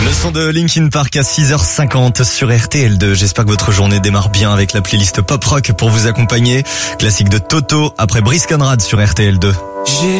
Le son de Linkin Park à 6h50 sur RTL2. J'espère que votre journée démarre bien avec la playlist pop rock pour vous accompagner. Classique de Toto après Brice Conrad sur RTL2.